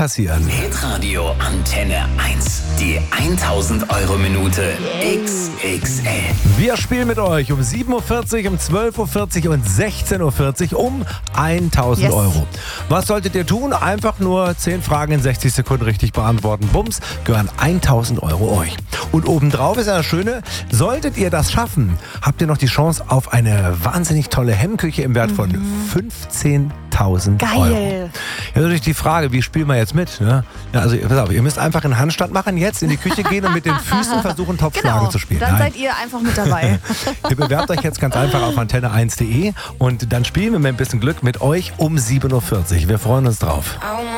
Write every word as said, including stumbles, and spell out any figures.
passieren. Hitradio Antenne eins. Die tausend Euro Minute X X L. Wir spielen mit euch um sieben Uhr vierzig, um zwölf Uhr vierzig und sechzehn Uhr vierzig um tausend Yes. Euro. Was solltet ihr tun? Einfach nur zehn Fragen in sechzig Sekunden richtig beantworten. Bums, gehören tausend Euro euch. Und obendrauf ist ja das Schöne, solltet ihr das schaffen, habt ihr noch die Chance auf eine wahnsinnig tolle Hemmküche im Wert von fünfzehntausend Euro. Geil. Jetzt natürlich die Frage, wie spielen wir jetzt mit? Ne? Ja, also pass auf, ihr müsst einfach einen Handstand machen, jetzt in die Küche gehen und mit den Füßen versuchen, Topfschlagen Genau, zu spielen. dann Nein. seid ihr einfach mit dabei. Ihr bewerbt euch jetzt ganz einfach auf antenne eins punkt de und dann spielen wir mit ein bisschen Glück mit euch um sieben Uhr vierzig. Wir freuen uns drauf.